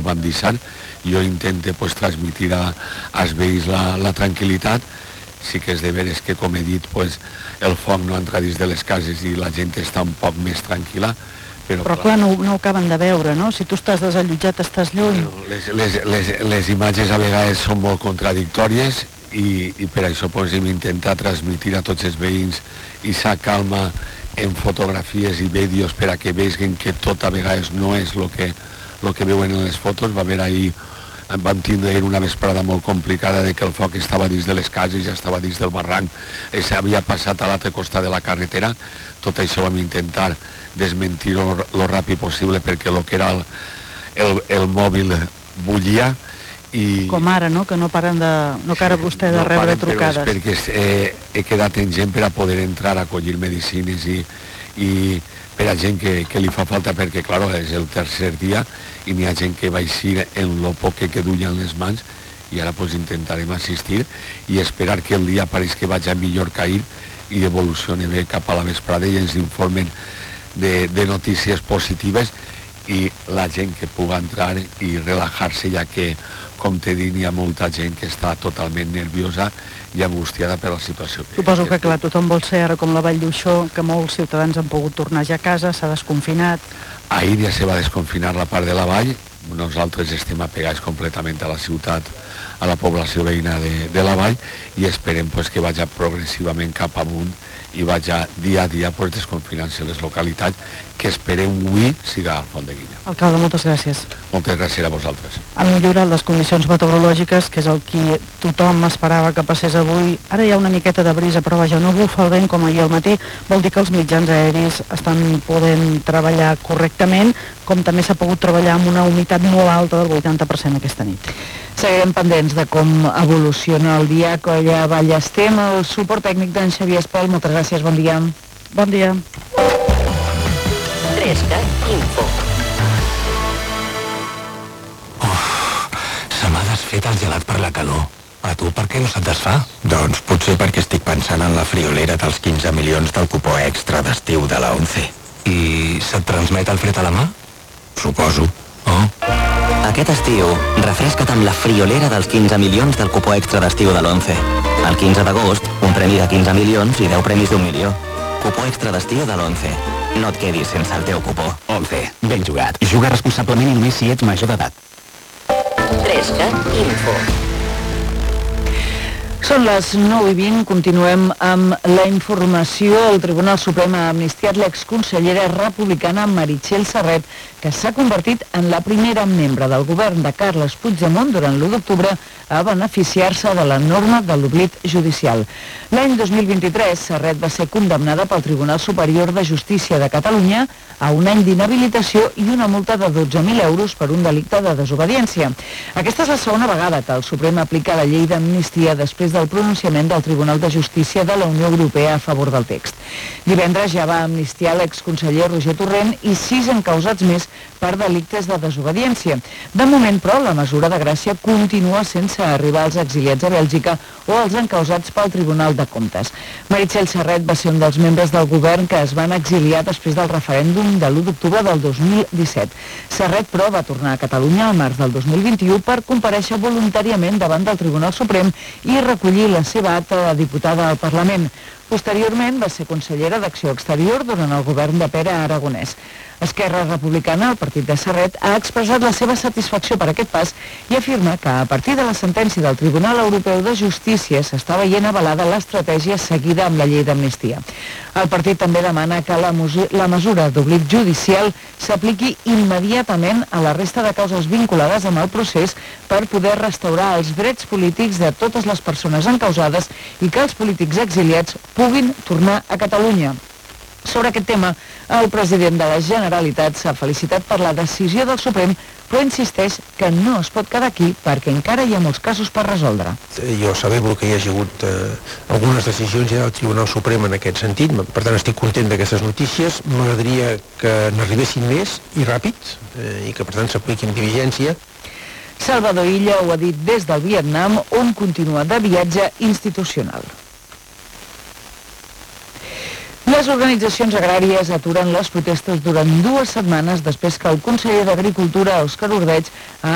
van deixar. Jo intento transmitir als veïns la tranquil·litat. Sí que és de veres que, com he dit, el foc no entra dins de les cases i la gent està un poc més tranquil·la. Però clar, no ho acaben de veure, no? Si tu estàs desallotjat, estàs lluny. Les imatges a vegades són molt contradictòries i per això hem intentat transmitir a tots els veïns aquesta calma en fotografies i vídeos per a que vegin que tot a vegades no és el que veuen en les fotos. Vam tindre una vesprada molt complicada de que el foc estava dins de les cases, ja estava dins del barranc, s'havia passat a l'altre costat de la carretera. Tot això vam intentar desmentir-ho el ràpid possible perquè el que era el mòbil bullia. Com ara, no? Que no paren vostè de rebre trucades. Però és perquè he quedat en gent per a poder entrar a collir medicines i per a gent que li fa falta, perquè, clar, és el tercer dia i n'hi ha gent que va eixir en lo poc que duia en les mans i ara intentarem assistir i esperar que el dia pareix que vagi millor que ahir i evolucioni bé cap a la vesprada i ens informen de notícies positives i la gent que pugui entrar i relajar-se, ja que, com t'he dit, hi ha molta gent que està totalment nerviosa i angustiada per la situació. Suposo que, clar, tothom vol ser ara com la Vall d'Uixó, que molts ciutadans han pogut tornar ja a casa, s'ha desconfinat. Ahir ja se va desconfinar la part de la vall, nosaltres estem apegats completament a la ciutat, a la població veïna de la vall, i esperem que vagi progressivament cap amunt i vagi dia a dia desconfinant-se les localitats, que esperem avui siga al Alfondeguilla. Alcalde, moltes gràcies. Moltes gràcies a vosaltres. Han millorat les condicions meteorològiques, que és el que tothom esperava que passés avui. Ara hi ha una miqueta de brisa, però vaja, no bufa el vent com ahir al matí. Vol dir que els mitjans aeris estan podent treballar correctament, com també s'ha pogut treballar amb una humitat molt alta del 80% aquesta nit. Seguirem pendents de com evoluciona el dia. Colla Ballestem, el suport tècnic d'en Xavier Espel. Moltes gràcies, bon dia. Bon dia. 3CAT Info. Se m'ha desfet el gelat per la calor. A tu per què no se't desfà? Doncs potser perquè estic pensant en la friolera dels 15 milions del cupó extra d'estiu de la 11. I se't transmet el fred a la mà? Suposo. Oh. Aquest estiu, refresca't amb la friolera dels 15 milions del cupó extra d'estiu de l'11. El 15 d'agost, un premi de 15 milions i 10 premis d'1 milió. Cupó extra d'estiu de l'11. No et quedis sense el teu cupó. 11. Ben jugat. Juga responsablement i només si ets major d'edat. 3CAT Info. Són les 9:20, continuem amb la informació. El Tribunal Suprem ha amnistiat l'exconsellera republicana Meritxell Serret, que s'ha convertit en la primera membre del govern de Carles Puigdemont durant l'1 d'octubre a beneficiar-se de la norma de l'oblit judicial. L'any 2023, Serret va ser condemnada pel Tribunal Superior de Justícia de Catalunya a un any d'inhabilitació i una multa de 12.000 euros per un delicte de desobediència. Aquesta és la segona vegada que el Suprem aplica la llei d'amnistia després del pronunciament del Tribunal de Justícia de la Unió Europea a favor del text. Divendres ja va amnistiar l'exconseller Roger Torrent i 6 encausats més per delictes de desobediència. De moment, però, la mesura de gràcia continua sense arribar als exiliats a Bèlgica o als encausats pel Tribunal de Comptes. Meritxell Serret va ser un dels membres del govern que es van exiliar després del referèndum de l'1 d'octubre del 2017. Serret, però, va tornar a Catalunya al març del 2021 per comparèixer voluntàriament davant del Tribunal Suprem i recollir la seva acta de diputada al Parlament. Posteriorment va ser consellera d'Acció Exterior durant el govern de Pere Aragonès. Esquerra Republicana, el partit de Serret, ha expressat la seva satisfacció per aquest pas i afirma que a partir de la sentència del Tribunal Europeu de Justícia s'està veient avalada l'estratègia seguida amb la llei d'amnistia. El partit també demana que la mesura d'oblit judicial s'apliqui immediatament a la resta de causes vinculades amb el procés per poder restaurar els drets polítics de totes les persones encausades i que els polítics exiliats puguin tornar a Catalunya. Sobre aquest tema, el president de la Generalitat s'ha felicitat per la decisió del Suprem, però insisteix que no es pot quedar aquí perquè encara hi ha molts casos per resoldre. Jo celebro que hi hagi hagut algunes decisions ja del Tribunal Suprem en aquest sentit, per tant estic content d'aquestes notícies. M'agradaria que n'arribessin més i ràpid i que per tant s'apliquin amb diligència. Salvador Illa ho ha dit des del Vietnam, on continua de viatge institucional. Les organitzacions agràries aturen les protestes durant 2 setmanes després que el conseller d'Agricultura, Òscar Ordeig, ha